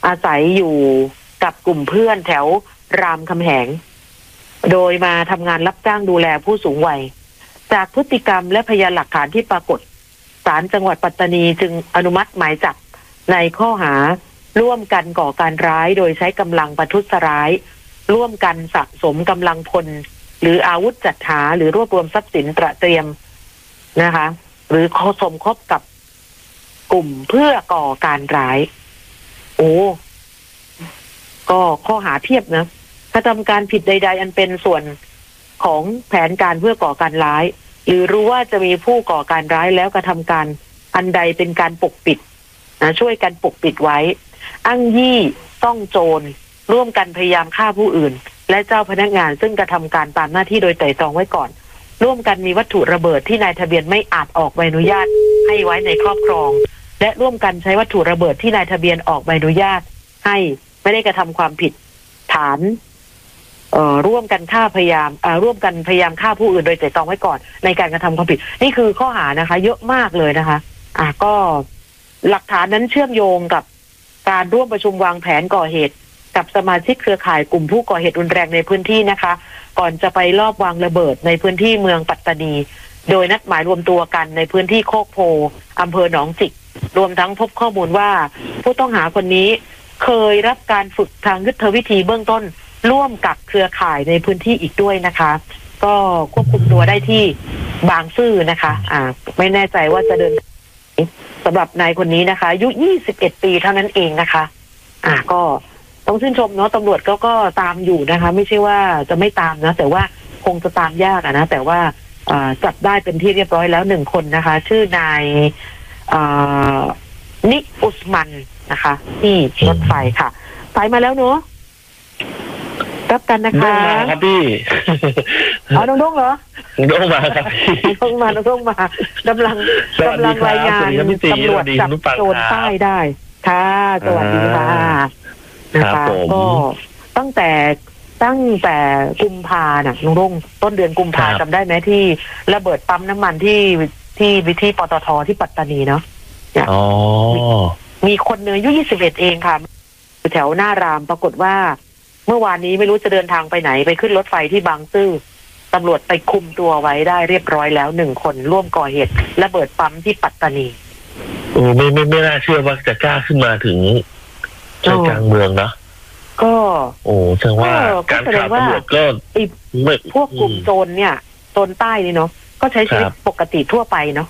อาศัยอยู่กับกลุ่มเพื่อนแถวรามคำแหงโดยมาทำงานรับจ้างดูแลผู้สูงวัยจากพฤติกรรมและพยานหลักฐานที่ปรากฏศาลจังหวัดปัตตานีจึงอนุมัติหมายจับในข้อหาร่วมกันก่อการร้ายโดยใช้กำลังประทุษร้ายร่วมกันสะสมกำลังพลหรืออาวุธจัดหาหรือรวบรวมทรัพย์สินตระเตรียมนะคะหรือสมคบกับกลุ่มเพื่อก่อการร้ายโอ้ก็ข้อหาเพียบนะกระทำการผิดใดๆอันเป็นส่วนของแผนการเพื่อก่อการร้ายหรือรู้ว่าจะมีผู้ก่อการร้ายแล้วกระทำการอันใดเป็นการปกปิดนะช่วยกันปกปิดไว้อ้างยี่ต้องโจรร่วมกันพยายามฆ่าผู้อื่นและเจ้าพนักงานซึ่งกระทำการตามหน้าที่โดยไตร่ตรองไว้ก่อนร่วมกันมีวัตถุระเบิดที่นายทะเบียนไม่อาจออกใบอนุญาตให้ไว้ในครอบครองและร่วมกันใช้วัตถุระเบิดที่นายทะเบียนออกใบอนุญาตให้ไม่ได้กระทำความผิดฐานร่วมกันฆ่าพยายามร่วมกันพยายามฆ่าผู้อื่นโดยไตร่ตรองไว้ก่อนในการกระทำความผิดนี่คือข้อหานะคะเยอะมากเลยนะคะก็หลักฐานนั้นเชื่อมโยงกับการร่วมประชุมวางแผนก่อเหตุกับสมาชิกเครือข่ายกลุ่มผู้ก่อเหตุรุนแรงในพื้นที่นะคะก่อนจะไปลอบวางระเบิดในพื้นที่เมืองปัตตานีโดยนัดหมายรวมตัวกันในพื้นที่โคกโพอำเภอหนองจิกรวมทั้งพบข้อมูลว่าผู้ต้องหาคนนี้เคยรับการฝึกทางยุทธวิธีเบื้องต้นร่วมกับเครือข่ายในพื้นที่อีกด้วยนะคะก็ควบคุมตัวได้ที่บางซื่อนะคะไม่แน่ใจว่าจะเดินสำหรับนายคนนี้นะคะอายุ21 ปีเท่านั้นเองนะคะก็ต้องชื่นชมเนาะตำรวจก็ตามอยู่นะคะไม่ใช่ว่าจะไม่ตามนะแต่ว่าคงจะตามยากนะแต่ว่าจับได้เป็นที่เรียบร้อยแล้ว1 คนนะคะชื่อนายนิกอุสมันนะคะที่รถไฟค่ะไปมาแล้วเนาะรับกันนะคะน้องมาครับพี่น้องเหรอน้องมาครับน้องมากำลังรายงานตำรวจจับโจรใต้ได้ค่ะสวัสดีค่ะนะคะก็ตั้งแต่กุมภาน่ะน้องรุ่งต้นเดือนกุมภาจำได้ไหมที่ระเบิดปั๊มน้ำมันที่ปตท.ที่ปัตตานีเนาะมีคนเนื้ออายุ21เองค่ะแถวหน้ารามปรากฏว่าเมื่อวานนี้ไม่รู้จะเดินทางไปไหนไปขึ้นรถไฟที่บางซื่อตำรวจไปคุมตัวไว้ได้เรียบร้อยแล้ว1 คนร่วมก่อเหตุระเบิดปั๊มที่ปัตตานีไม่น่าเชื่อว่าจะกล้าขึ้นมาถึงใจกลางเมืองนะก็แสดงว่าการข่าวตำรวจก็พวกกลุ่มโจรเนี่ยโจรใต้นี่เนาะก็ใช้ชีวิตปกติทั่วไปเนาะ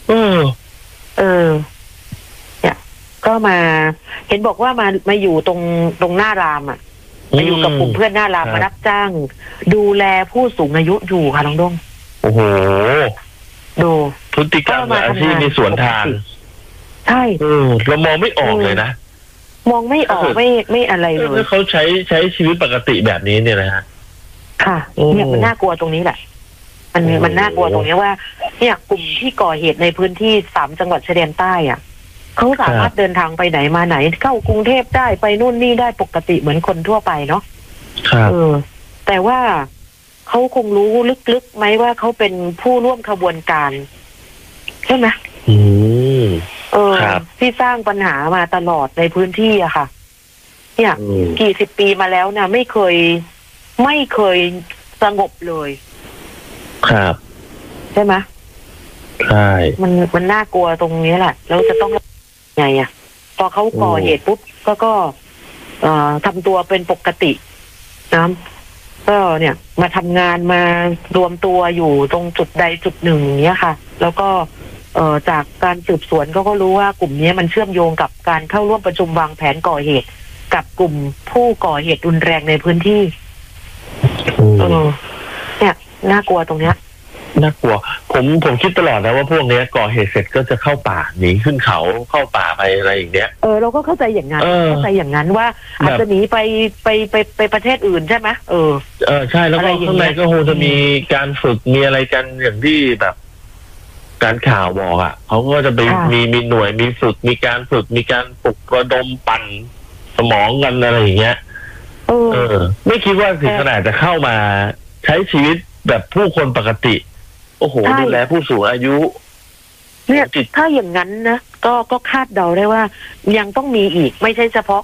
เนี่ยก็มาเห็นบอกว่ามาอยู่ตรงหน้ารามมาอยู่กับกลุ่มเพื่อนหน้ารามมารับจ้างดูแลผู้สูงอายุอยู่ค่ะน้องดงโอ้โหดูพฤติกรรมอาชีพมีสวนทางใช่เรามองไม่ออกเลยนะมองไม่ออกไม่อะไรเลยเขาใช้ชีวิตปกติแบบนี้เนี่ยนะฮะค่ะเนี่ยมันน่ากลัวตรงนี้แหละมันน่ากลัวตรงนี้ว่าเนี่ยกลุ่มที่ก่อเหตุในพื้นที่3 จังหวัดชายแดนใต้เขาสามารถเดินทางไปไหนมาไหนเข้ากรุงเทพได้ไปนู่นนี่ได้ปกติเหมือนคนทั่วไปเนาะแต่ว่าเขาคงรู้ลึกๆไหมว่าเขาเป็นผู้ร่วมขบวนการใช่ไหมที่สร้างปัญหามาตลอดในพื้นที่อะค่ะเนี่ยกี่สิบปีมาแล้วนะไม่เคยสงบเลยครับใช่ไหมใช่มันน่ากลัวตรงนี้แหละแล้วจะต้องไงพอเขาก่อเหตุปุ๊บก็ทำตัวเป็นปกตินะก็เนี่ยมาทำงานมารวมตัวอยู่ตรงจุดใดจุดหนึ่งเนี้ยค่ะแล้วก็จากการสืบสวนก็รู้ว่ากลุ่มนี้มันเชื่อมโยงกับการเข้าร่วมประชุมวางแผนก่อเหตุกับกลุ่มผู้ก่อเหตุรุนแรงในพื้นที่เนี่ยน่ากลัวตรงเนี้ยน่ากลัวผมคิดตลอดนะว่าพวกนี้ก่อเหตุเสร็จก็จะเข้าป่าหนีขึ้นเขาเข้าป่าไปอะไรอย่างเงี้ยเราก็เข้าใจอย่างนั้นว่าอาจจะหนีไปประเทศอื่นใช่ไหมใช่แล้วก็ข้างในก็คงจะมีการฝึกมีอะไรกันอย่างที่แบบการข่าวบอกเขาก็จะไปมีหน่วยมีฝึกมีการฝึกมีการปลุกระดมปั่นสมองกันอะไรอย่างเงี้ยไม่คิดว่าถึงขนาดจะเข้ามาใช้ชีวิตแบบผู้คนปกติโอ้โหดูแลผู้สูงอายุเนี่ยถ้าอย่างนั้นนะก็คาดเดาได้ว่ายังต้องมีอีกไม่ใช่เฉพาะ